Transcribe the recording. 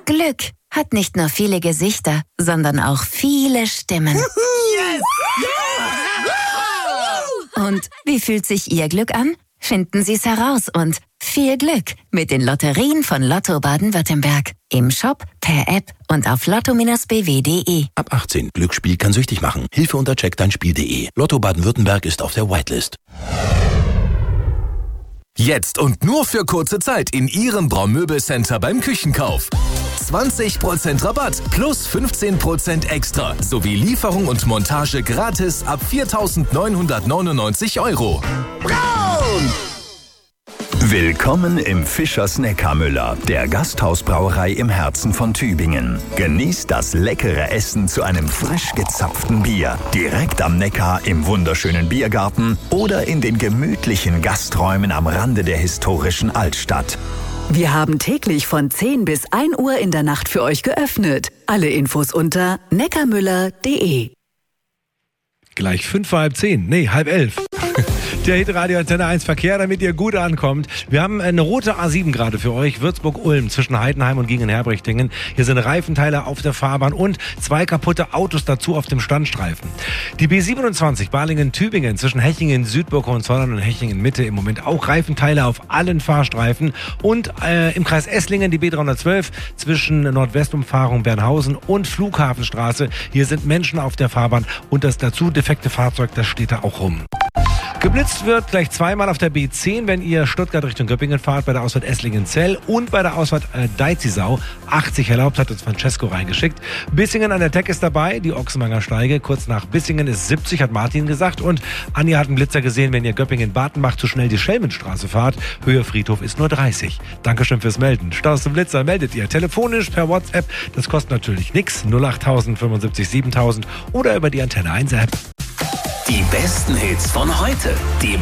Glück hat nicht nur viele Gesichter, sondern auch viele Stimmen. Yes! Und wie fühlt sich Ihr Glück an? Finden Sie es heraus und viel Glück mit den Lotterien von Lotto Baden-Württemberg. Im Shop, per App und auf lotto-bw.de. Ab 18. Glücksspiel kann süchtig machen. Hilfe unter checkdeinspiel.de. Lotto Baden-Württemberg ist auf der Whitelist. Jetzt und nur für kurze Zeit in Ihrem Braumöbelcenter beim Küchenkauf. 20% Rabatt plus 15% extra sowie Lieferung und Montage gratis ab 4.999 €. Braun! Willkommen im Fischers Neckarmüller, der Gasthausbrauerei im Herzen von Tübingen. Genießt das leckere Essen zu einem frisch gezapften Bier, direkt am Neckar im wunderschönen Biergarten oder in den gemütlichen Gasträumen am Rande der historischen Altstadt. Wir haben täglich von 10 bis 1 Uhr in der Nacht für euch geöffnet. Alle Infos unter neckarmüller.de. Gleich 5 vor halb 10, nee, halb 11. Der Hitradio Antenne 1 Verkehr, damit ihr gut ankommt. Wir haben eine rote A7 gerade für euch, Würzburg-Ulm zwischen Heidenheim und Gingen-Herbrechtingen. Hier sind Reifenteile auf der Fahrbahn und 2 kaputte Autos dazu auf dem Standstreifen. Die B27 Balingen-Tübingen zwischen Hechingen-Südburg und Zollern und Hechingen-Mitte im Moment auch Reifenteile auf allen Fahrstreifen. Und im Kreis Esslingen die B312 zwischen Nordwestumfahrung Bernhausen und Flughafenstraße. Hier sind Menschen auf der Fahrbahn und das dazu defekte Fahrzeug, das steht da auch rum. Geblitzt wird gleich zweimal auf der B10, wenn ihr Stuttgart Richtung Göppingen fahrt, bei der Ausfahrt Esslingen-Zell und bei der Ausfahrt Deizisau. 80 erlaubt, hat uns Francesco reingeschickt. Bissingen an der Teck ist dabei, die Ochsenwanger Steige. Kurz nach Bissingen ist 70, hat Martin gesagt. Und Anja hat einen Blitzer gesehen, wenn ihr Göppingen-Bartenbach zu schnell die Schelmenstraße fahrt. Höhe Friedhof ist nur 30. Dankeschön fürs Melden. Staus zum Blitzer meldet ihr telefonisch per WhatsApp. Das kostet natürlich nichts. 08000 75 7000 oder über die Antenne 1 App. Die besten Hits von heute. Die